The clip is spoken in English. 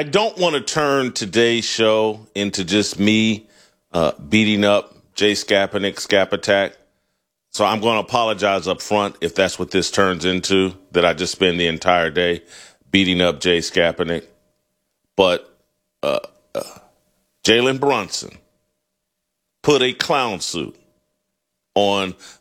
I don't want to turn today's show into just me beating up Jay Skapanik, Scap Attack. So I'm going to apologize up front if that's what this turns into, that I just spend the entire day beating up Jay Skapanik. But Jalen Brunson put a clown suit on